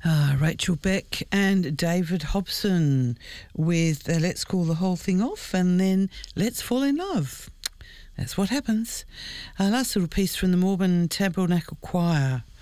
Rachel Beck and David Hobson with Let's Call the Whole Thing Off and then Let's Fall in Love. That's what happens. Last little piece from the Morban Tabernacle Choir.